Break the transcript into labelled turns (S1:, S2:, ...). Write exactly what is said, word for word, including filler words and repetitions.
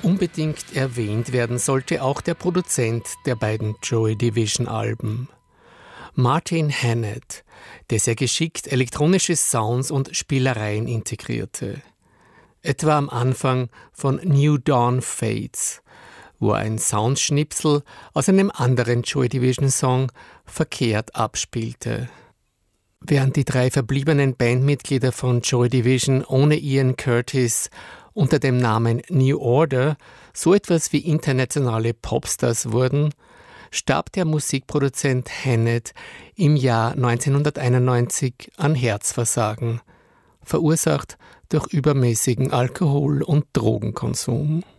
S1: Unbedingt erwähnt werden sollte auch der Produzent der beiden Joy Division-Alben, Martin Hannett, der sehr geschickt elektronische Sounds und Spielereien integrierte. Etwa am Anfang von New Dawn Fades, wo er ein Soundschnipsel aus einem anderen Joy Division-Song verkehrt abspielte. Während die drei verbliebenen Bandmitglieder von Joy Division ohne Ian Curtis unter dem Namen New Order so etwas wie internationale Popstars wurden, starb der Musikproduzent Hannett im Jahr neunzehnhunderteinundneunzig an Herzversagen, verursacht durch übermäßigen Alkohol- und Drogenkonsum.